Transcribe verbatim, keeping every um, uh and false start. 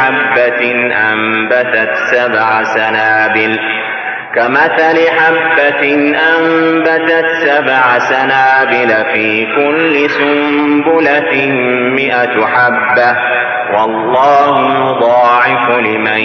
حبة أنبتت سبع سنابل كمثل حبة أنبتت سبع سنابل في كل سنبلة مئة حبة والله يضاعف لمن